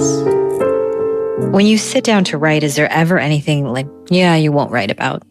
is. When you sit down to write, is there ever anything like, you won't write about?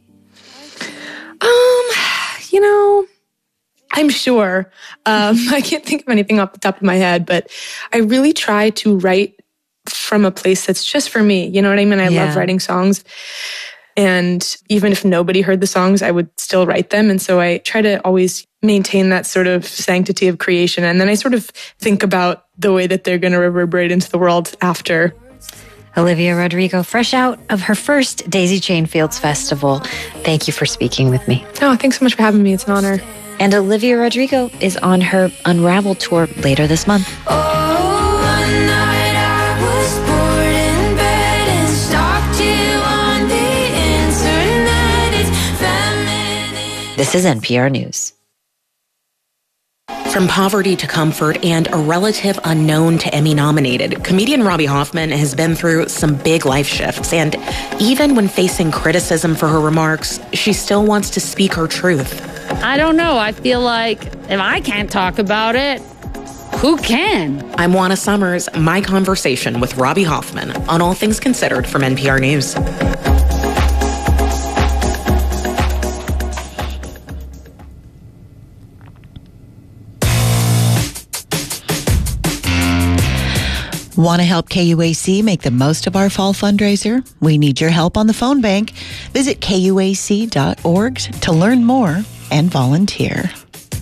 I'm sure. I can't think of anything off the top of my head, but I really try to write from a place that's just for me. You know what I mean? I love writing songs. And even if nobody heard the songs, I would still write them. And so I try to always maintain that sort of sanctity of creation. And then I sort of think about the way that they're going to reverberate into the world after. Olivia Rodrigo, fresh out of her first Daisy Chain Fields Festival. Thank you for speaking with me. Oh, thanks so much for having me. It's an honor. And Olivia Rodrigo is on her Unravel tour later this month. This is NPR News. From poverty to comfort and a relative unknown to Emmy-nominated, comedian Robbie Hoffman has been through some big life shifts. And even when facing criticism for her remarks, she still wants to speak her truth. I don't know. I feel like if I can't talk about it, who can? I'm Juana Summers. My conversation with Robbie Hoffman on All Things Considered from NPR News. Want to help KUAC make the most of our fall fundraiser? We need your help on the phone bank. Visit KUAC.org to learn more and volunteer.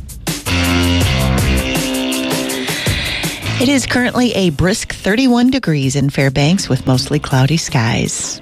It is currently a brisk 31 degrees in Fairbanks with mostly cloudy skies.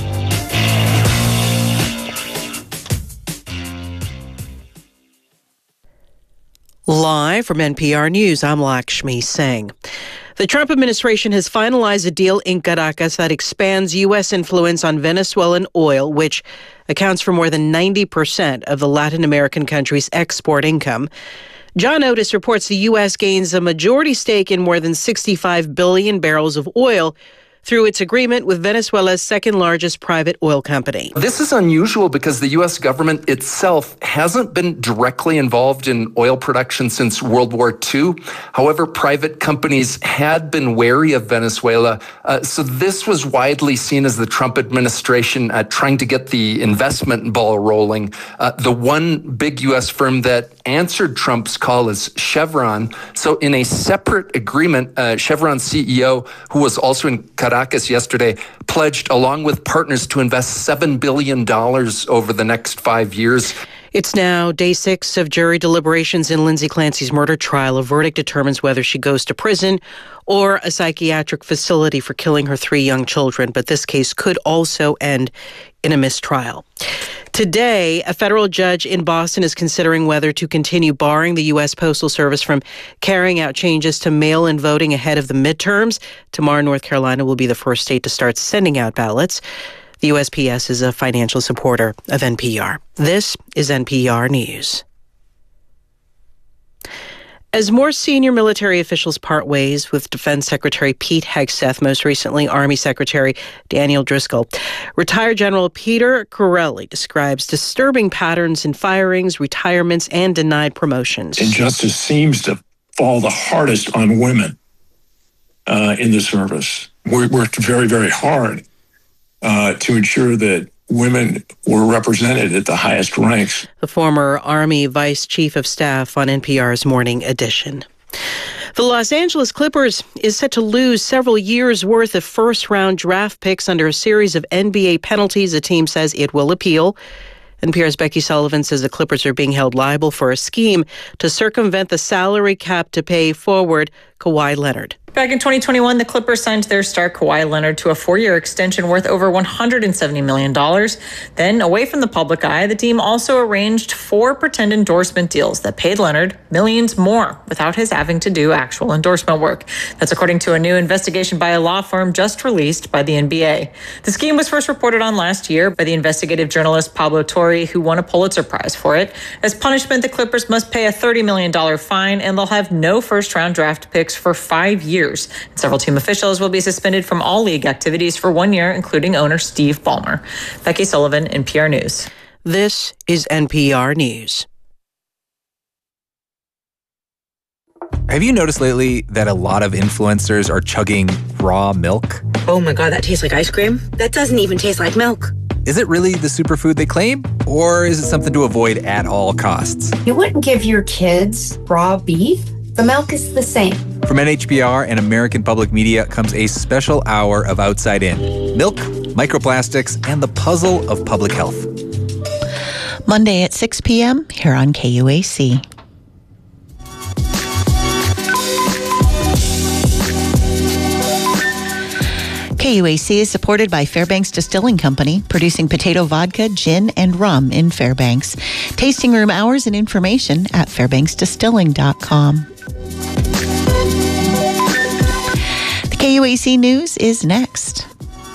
Live from NPR News, I'm Lakshmi Singh. The Trump administration has finalized a deal in Caracas that expands U.S. influence on Venezuelan oil, which accounts for more than 90% of the Latin American country's export income. John Otis reports the U.S. gains a majority stake in more than 65 billion barrels of oil through its agreement with Venezuela's second largest private oil company. This is unusual because the U.S. government itself hasn't been directly involved in oil production since World War II. However, private companies had been wary of Venezuela. So this was widely seen as the Trump administration trying to get the investment ball rolling. The one big U.S. firm that answered Trump's call is Chevron. So in a separate agreement, Chevron's CEO, who was also in Caracas yesterday, pledged along with partners to invest $7 billion over the next 5 years. It's now day 6 of jury deliberations in Lindsay Clancy's murder trial. A verdict determines whether she goes to prison or a psychiatric facility for killing her 3 young children. But this case could also end in a mistrial. Today, a federal judge in Boston is considering whether to continue barring the U.S. Postal Service from carrying out changes to mail-in voting ahead of the midterms. Tomorrow, North Carolina will be the first state to start sending out ballots. The USPS is a financial supporter of NPR. This is NPR News. As more senior military officials part ways with Defense Secretary Pete Hegseth, most recently Army Secretary Daniel Driscoll, retired General Peter Corelli describes disturbing patterns in firings, retirements, and denied promotions. Injustice seems to fall the hardest on women in the service. We worked very, very hard to ensure that women were represented at the highest ranks. The former Army Vice Chief of Staff on NPR's Morning Edition. The Los Angeles Clippers is set to lose several years' worth of first-round draft picks under a series of NBA penalties. The team says it will appeal. NPR's Becky Sullivan says the Clippers are being held liable for a scheme to circumvent the salary cap to pay forward Kawhi Leonard. Back in 2021, the Clippers signed their star Kawhi Leonard to a 4-year extension worth over $170 million. Then, away from the public eye, the team also arranged 4 pretend endorsement deals that paid Leonard millions more without his having to do actual endorsement work. That's according to a new investigation by a law firm just released by the NBA. The scheme was first reported on last year by the investigative journalist Pablo Torre, who won a Pulitzer Prize for it. As punishment, the Clippers must pay a $30 million fine, and they'll have no first-round draft picks for 5 years. And several team officials will be suspended from all league activities for 1 year, including owner Steve Ballmer. Becky Sullivan, NPR News. This is NPR News. Have you noticed lately that a lot of influencers are chugging raw milk? Oh my God, that tastes like ice cream? That doesn't even taste like milk. Is it really the superfood they claim? Or is it something to avoid at all costs? You wouldn't give your kids raw beef. The milk is the same. From NHBR and American Public Media comes a special hour of Outside In. Milk, microplastics, and the puzzle of public health. Monday at 6 p.m. here on KUAC. KUAC is supported by Fairbanks Distilling Company, producing potato vodka, gin, and rum in Fairbanks. Tasting room hours and information at fairbanksdistilling.com. The KUAC News is next.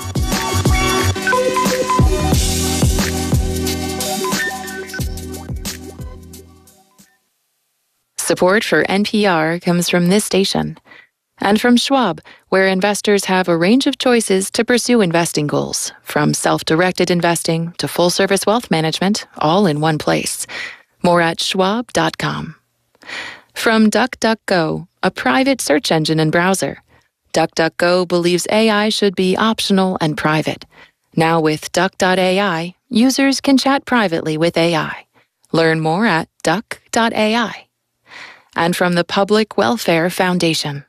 Support for NPR comes from this station. And from Schwab, where investors have a range of choices to pursue investing goals, from self-directed investing to full-service wealth management, all in one place. More at schwab.com. From DuckDuckGo, a private search engine and browser. DuckDuckGo believes AI should be optional and private. Now with Duck.ai, users can chat privately with AI. Learn more at duck.ai. And from the Public Welfare Foundation.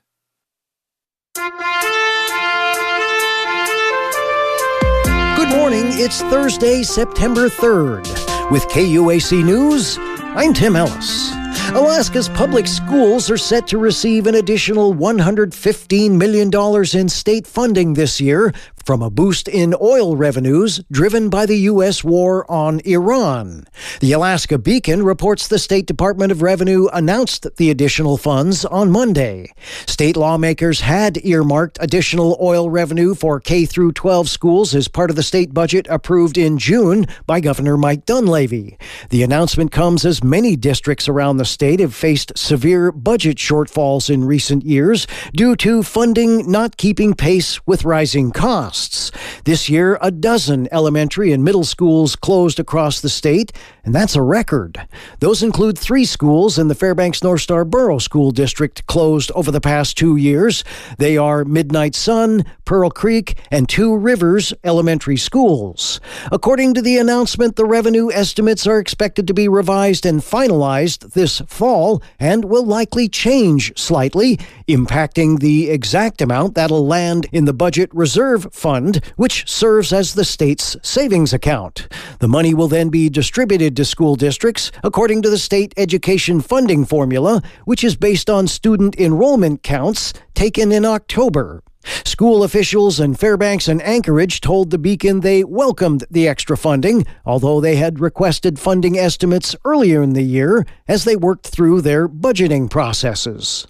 Good morning. It's Thursday, September 3rd. With KUAC News, I'm Tim Ellis. Alaska's public schools are set to receive an additional $115 million in state funding this year from a boost in oil revenues driven by the U.S. war on Iran. The Alaska Beacon reports the State Department of Revenue announced the additional funds on Monday. State lawmakers had earmarked additional oil revenue for K-12 schools as part of the state budget approved in June by Governor Mike Dunleavy. The announcement comes as many districts around the state have faced severe budget shortfalls in recent years due to funding not keeping pace with rising costs. This year, a dozen elementary and middle schools closed across the state, and that's a record. Those include 3 schools in the Fairbanks North Star Borough School District closed over the past 2 years. They are Midnight Sun, Pearl Creek, and 2 Rivers Elementary Schools. According to the announcement, the revenue estimates are expected to be revised and finalized this fall and will likely change slightly, impacting the exact amount that'll land in the Budget Reserve Fund, which serves as the state's savings account. The money will then be distributed to school districts according to the state education funding formula, which is based on student enrollment counts taken in October. School officials in Fairbanks and Anchorage told the Beacon they welcomed the extra funding, although they had requested funding estimates earlier in the year as they worked through their budgeting processes.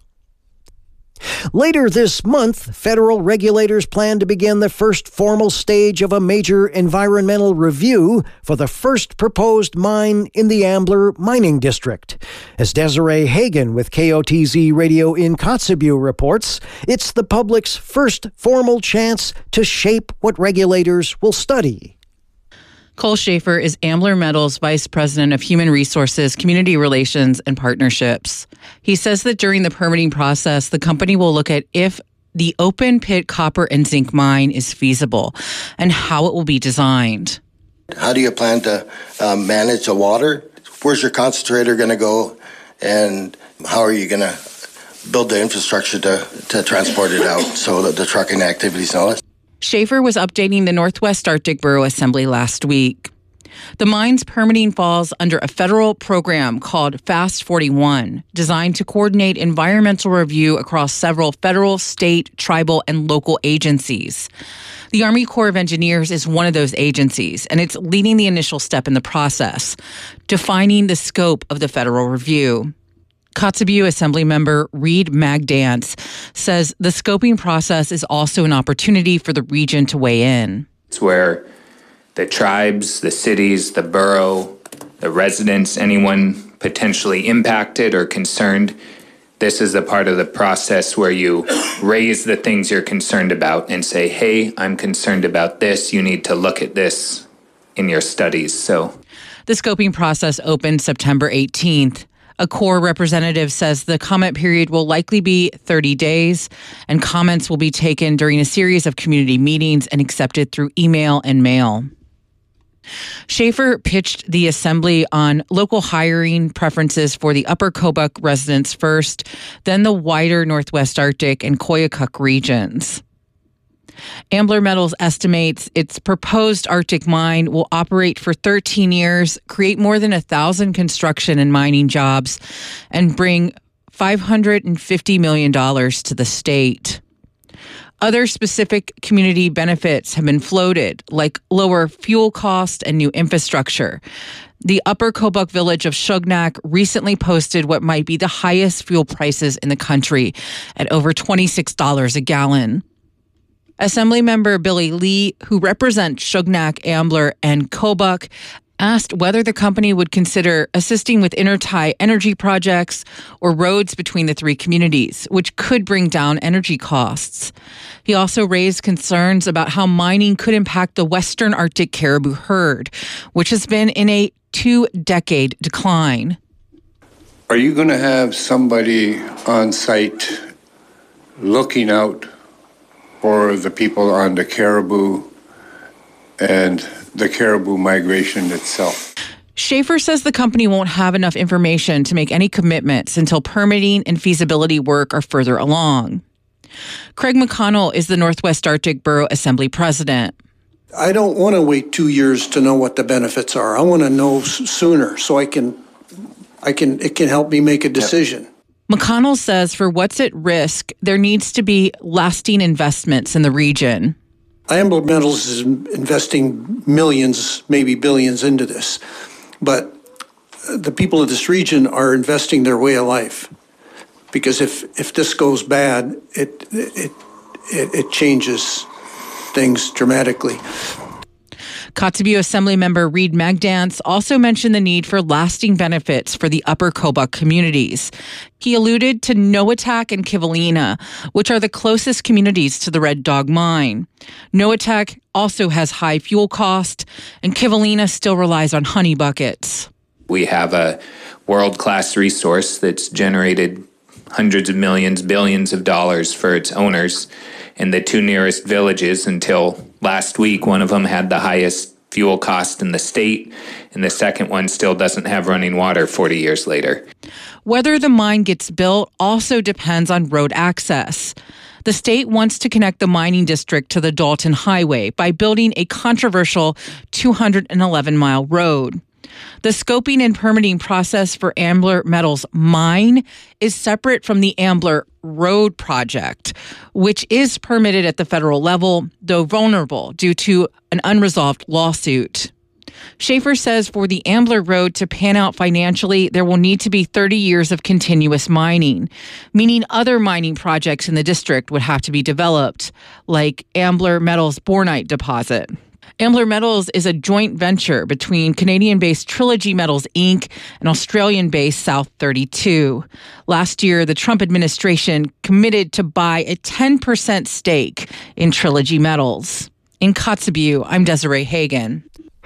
Later this month, federal regulators plan to begin the first formal stage of a major environmental review for the first proposed mine in the Ambler Mining District. As Desiree Hagen with KOTZ Radio in Kotzebue reports, it's the public's first formal chance to shape what regulators will study. Cole Schaefer is Ambler Metals Vice President of Human Resources, Community Relations, and Partnerships. He says that during the permitting process, the company will look at if the open pit copper and zinc mine is feasible and how it will be designed. How do you plan to manage the water? Where's your concentrator going to go? And how are you going to build the infrastructure to transport it out so that the trucking activities and all that? Schaefer was updating the Northwest Arctic Borough Assembly last week. The mine's permitting falls under a federal program called Fast 41, designed to coordinate environmental review across several federal, state, tribal, and local agencies. The Army Corps of Engineers is one of those agencies, and it's leading the initial step in the process, defining the scope of the federal review. Kotzebue Assemblymember Reed Magdance says the scoping process is also an opportunity for the region to weigh in. It's where the tribes, the cities, the borough, the residents, anyone potentially impacted or concerned, this is the part of the process where you raise the things you're concerned about and say, hey, I'm concerned about this. You need to look at this in your studies. So, the scoping process opened September 18th. A core representative says the comment period will likely be 30 days, and comments will be taken during a series of community meetings and accepted through email and mail. Schaefer pitched the assembly on local hiring preferences for the Upper Kobuk residents first, then the wider Northwest Arctic and Koyukuk regions. Ambler Metals estimates its proposed Arctic mine will operate for 13 years, create more than 1,000 construction and mining jobs, and bring $550 million to the state. Other specific community benefits have been floated, like lower fuel cost and new infrastructure. The Upper Kobuk village of Shugnak recently posted what might be the highest fuel prices in the country at over $26 a gallon. Assemblymember Billy Lee, who represents Shugnak, Ambler, and Kobuk, asked whether the company would consider assisting with intertie energy projects or roads between the three communities, which could bring down energy costs. He also raised concerns about how mining could impact the Western Arctic caribou herd, which has been in a 2-decade decline. Are you going to have somebody on site looking out for the people on the caribou and the caribou migration itself? Schaefer says the company won't have enough information to make any commitments until permitting and feasibility work are further along. Craig McConnell is the Northwest Arctic Borough Assembly president. I don't want to wait 2 years to know what the benefits are. I want to know sooner so it can help me make a decision. McConnell says for what's at risk, there needs to be lasting investments in the region. Ambler Metals is investing millions, maybe billions into this, but the people of this region are investing their way of life, because if this goes bad, it changes things dramatically. Kotzebue Assemblymember Reed Magdance also mentioned the need for lasting benefits for the Upper Kobuk communities. He alluded to Noatak and Kivalina, which are the closest communities to the Red Dog mine. Noatak also has high fuel cost, and Kivalina still relies on honey buckets. We have a world-class resource that's generated hundreds of millions, billions of dollars for its owners. And the two nearest villages, until last week, one of them had the highest fuel cost in the state, and the second one still doesn't have running water 40 years later. Whether the mine gets built also depends on road access. The state wants to connect the mining district to the Dalton Highway by building a controversial 211-mile road. The scoping and permitting process for Ambler Metals mine is separate from the Ambler Road project, which is permitted at the federal level, though vulnerable due to an unresolved lawsuit. Schaefer says for the Ambler Road to pan out financially, there will need to be 30 years of continuous mining, meaning other mining projects in the district would have to be developed, like Ambler Metals Bornite deposit. Ambler Metals is a joint venture between Canadian-based Trilogy Metals, Inc. and Australian-based South 32. Last year, the Trump administration committed to buy a 10% stake in Trilogy Metals. In Kotzebue, I'm Desiree Hagen.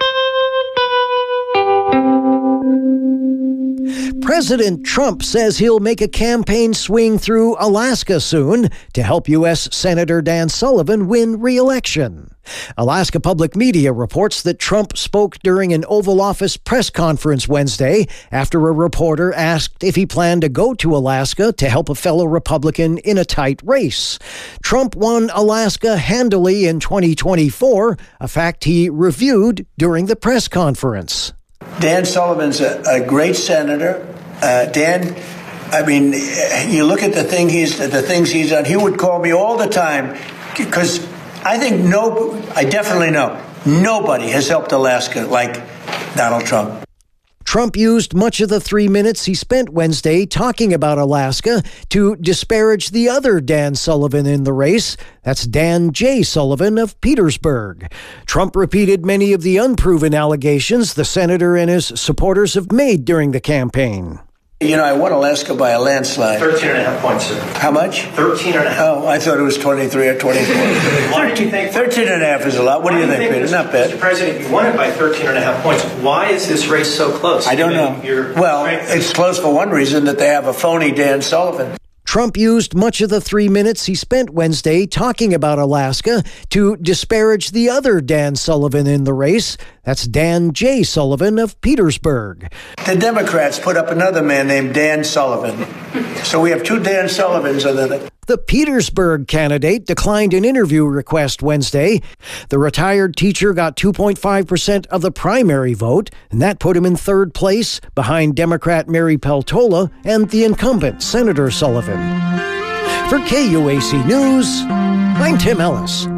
President Trump says he'll make a campaign swing through Alaska soon to help U.S. Senator Dan Sullivan win re-election. Alaska Public Media reports that Trump spoke during an Oval Office press conference Wednesday after a reporter asked if he planned to go to Alaska to help a fellow Republican in a tight race. Trump won Alaska handily in 2024, a fact he reviewed during the press conference. Dan Sullivan's a great senator. Dan, I mean, you look at the things he's done. He would call me all the time because I definitely know nobody has helped Alaska like Donald Trump. Trump used much of the 3 minutes he spent Wednesday talking about Alaska to disparage the other Dan Sullivan in the race. That's Dan J. Sullivan of Petersburg. Trump repeated many of the unproven allegations the senator and his supporters have made during the campaign. You know, I won Alaska by a landslide. 13.5 points, sir. How much? 13.5. Oh, I thought it was 23 or 24. Why do you think 13.5 is a lot. What do you think, Peter? Not bad. Mr. President, you won it by 13.5 points. Why is this race so close? I don't know. Well, it's close for one reason, that they have a phony Dan Sullivan. Trump used much of the 3 minutes he spent Wednesday talking about Alaska to disparage the other Dan Sullivan in the race. That's Dan J. Sullivan of Petersburg. The Democrats put up another man named Dan Sullivan. So we have two Dan Sullivans. The Petersburg candidate declined an interview request Wednesday. The retired teacher got 2.5% of the primary vote, and that put him in third place behind Democrat Mary Peltola and the incumbent Senator Sullivan. For KUAC News, I'm Tim Ellis.